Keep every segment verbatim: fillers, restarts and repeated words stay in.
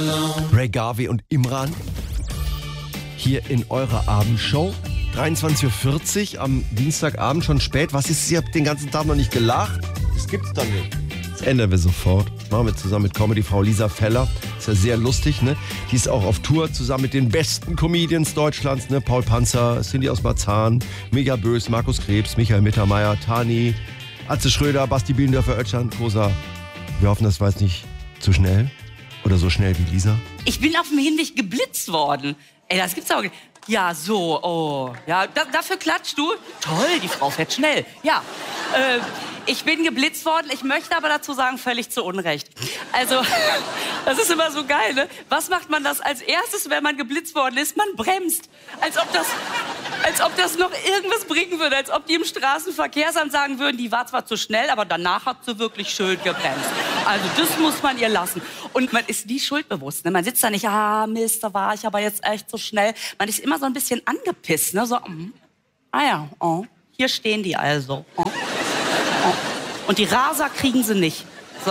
Ray Garvey und Imran hier in eurer Abendshow. dreiundzwanzig Uhr vierzig am Dienstagabend, schon spät. Was ist, ihr habt den ganzen Tag noch nicht gelacht? Das gibt's doch nicht. Das ändern wir sofort. Das machen wir zusammen mit Comedy-Frau Lisa Feller. Ist ja sehr lustig, ne? Die ist auch auf Tour zusammen mit den besten Comedians Deutschlands, ne? Paul Panzer, Cindy aus Marzahn, Mega Bös, Markus Krebs, Michael Mittermeier, Tani, Atze Schröder, Basti Bielendörfer, Özcan Kosa. Wir hoffen, das war jetzt nicht zu schnell. Oder so schnell wie Lisa. Ich bin auf dem Hinweg geblitzt worden. Ey, das gibt's auch. Ja, so, oh. Ja, da, dafür klatscht du. Toll, die Frau fährt schnell. Ja, äh, ich bin geblitzt worden. Ich möchte aber dazu sagen, völlig zu Unrecht. Also, das ist immer so geil, ne? Was macht man das als erstes, wenn man geblitzt worden ist? Man bremst. Als ob das, als ob das noch irgendwas bringen würde. Als ob die im Straßenverkehrsamt sagen würden, die war zwar zu schnell, aber danach hat sie wirklich schön gebremst. Also, das muss man ihr lassen. Und man ist nie schuldbewusst, ne? Man sitzt da nicht, ah, Mist, da war ich aber jetzt echt so schnell. Man ist immer so ein bisschen angepisst, ne? So, mm, ah ja, oh, hier stehen die also. Oh. Und die Raser kriegen sie nicht. So.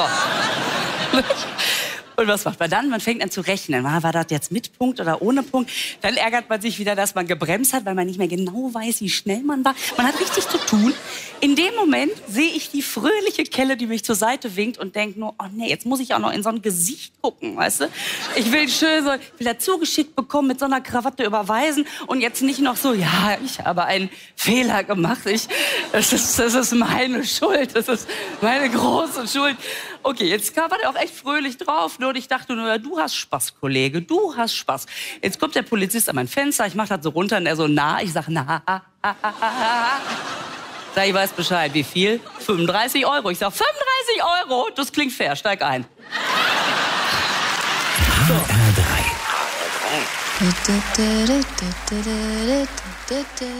Und was macht man dann? Man fängt an zu rechnen. War das jetzt mit Punkt oder ohne Punkt? Dann ärgert man sich wieder, dass man gebremst hat, weil man nicht mehr genau weiß, wie schnell man war. Man hat richtig zu tun. In dem Moment sehe ich die fröhliche Kelle, die mich zur Seite winkt und denke nur, oh nee, jetzt muss ich auch noch in so ein Gesicht gucken, weißt du? Ich will schön so, ich will da zugeschickt bekommen, mit so einer Krawatte überweisen und jetzt nicht noch so, ja, ich habe einen Fehler gemacht. Ich, das ist, das ist meine Schuld. Das ist meine große Schuld. Okay, jetzt war der auch echt fröhlich drauf. Und ich dachte nur, ja, du hast Spaß, Kollege, du hast Spaß. Jetzt kommt der Polizist an mein Fenster, ich mach das so runter und er so, na, ich sag, na, sag, ich weiß Bescheid, wie viel? fünfunddreißig Euro. Ich sag, fünfunddreißig Euro? Das klingt fair, steig ein. H R drei.